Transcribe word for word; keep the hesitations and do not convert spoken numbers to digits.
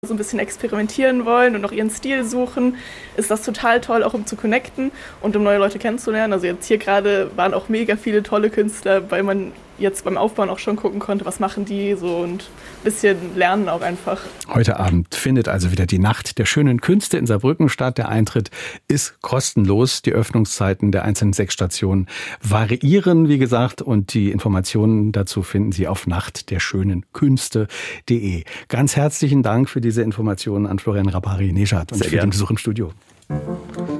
so ein bisschen experimentieren wollen und noch ihren Stil suchen, ist das total toll, auch um zu connecten und um neue Leute kennenzulernen. Also jetzt hier gerade waren auch mega viele tolle Künstler, weil man jetzt beim Aufbauen auch schon gucken konnte, was machen die so und ein bisschen lernen auch einfach. Heute Abend findet also wieder die Nacht der schönen Künste in Saarbrücken statt. Der Eintritt ist kostenlos. Die Öffnungszeiten der einzelnen sechs Stationen variieren, wie gesagt, und die Informationen dazu finden Sie auf nacht der schönen künste punkt de. Ganz herzlichen Dank für diese Informationen an Florian Rabari-Nejad und Sehr für gern. den Besuch im Studio.